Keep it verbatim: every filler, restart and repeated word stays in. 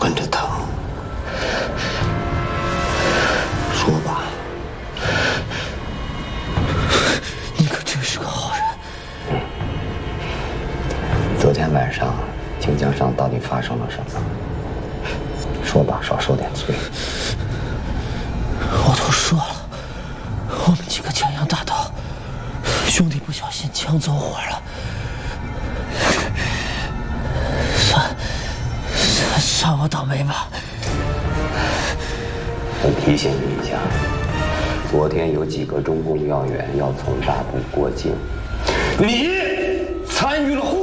跟着疼。说吧， 你可真是个好人。 嗯。昨天晚上京江上到底发生了什么？说吧，少受点罪。 我都说了，我们几个江洋大盗，兄弟不小心枪走火了。算算算我倒霉吧。 我提醒你一下，昨天有几个中共要员要从大部过境，你参与了护